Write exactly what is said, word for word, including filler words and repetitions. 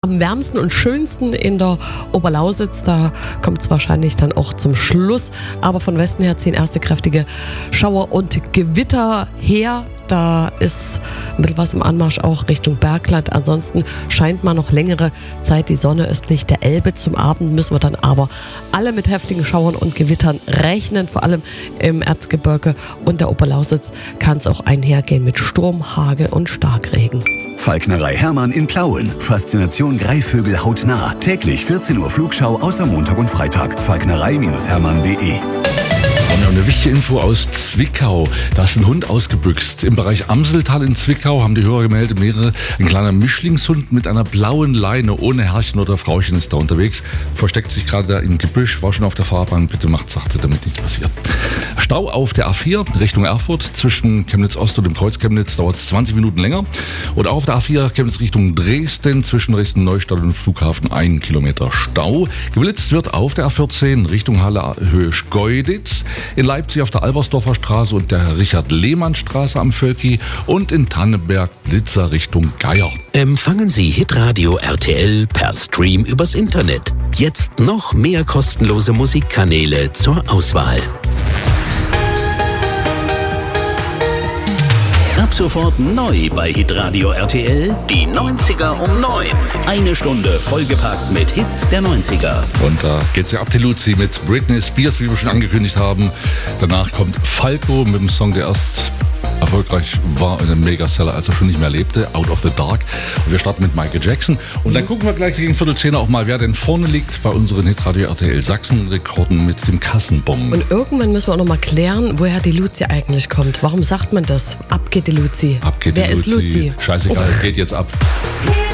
am wärmsten und schönsten in der Oberlausitz. Da kommt es wahrscheinlich dann auch zum Schluss. Aber von Westen her ziehen erste kräftige Schauer und Gewitter her. Da ist ein bisschen was im Anmarsch auch Richtung Bergland. Ansonsten scheint mal noch längere Zeit die Sonne. Ist Licht der Elbe. Zum Abend müssen wir dann aber alle mit heftigen Schauern und Gewittern rechnen. Vor allem im Erzgebirge und der Oberlausitz kann es auch einhergehen mit Sturm, Hagel und Starkregen. Falknerei Hermann in Plauen. Faszination Greifvögel hautnah. Täglich vierzehn Uhr Flugschau außer Montag und Freitag. falknerei Hermann punkt de. Und eine wichtige Info aus Zwickau. Da ist ein Hund ausgebüxt. Im Bereich Amseltal in Zwickau haben die Hörer gemeldet, mehrere, ein kleiner Mischlingshund mit einer blauen Leine ohne Herrchen oder Frauchen ist da unterwegs. Versteckt sich gerade da im Gebüsch, war schon auf der Fahrbahn. Bitte macht sachte, damit nichts passiert. Stau auf der A vier Richtung Erfurt. Zwischen Chemnitz Ost und dem Kreuz Chemnitz dauert es zwanzig Minuten länger. Und auch auf der A vier Chemnitz Richtung Dresden. Zwischen Dresden-Neustadt und Flughafen ein Kilometer Stau. Geblitzt wird auf der A vierzehn Richtung Halle Höhe Schkeuditz. In Leipzig auf der Albersdorfer Straße und der Richard-Lehmann-Straße am Völki und in Tannenberg Blitzer Richtung Geier. Empfangen Sie Hitradio R T L per Stream übers Internet. Jetzt noch mehr kostenlose Musikkanäle zur Auswahl. Ab sofort neu bei Hitradio R T L, die neunziger um neun. Eine Stunde vollgepackt mit Hits der neunziger. Und da geht's ja ab die Luzi mit Britney Spears, wie wir schon angekündigt haben. Danach kommt Falco mit dem Song, der erst erfolgreich war in einem Megaseller, als er schon nicht mehr lebte, Out of the Dark. Und wir starten mit Michael Jackson. Und dann gucken wir gleich gegen Viertel zehn auch mal, wer denn vorne liegt bei unseren Hitradio R T L Sachsen-Rekorden mit dem Kassenbon. Und irgendwann müssen wir auch noch mal klären, woher die Luzi eigentlich kommt. Warum sagt man das? Ab geht die Luzi. Ab geht Wer die ist Luzi. Luzi? Scheißegal, geht jetzt ab.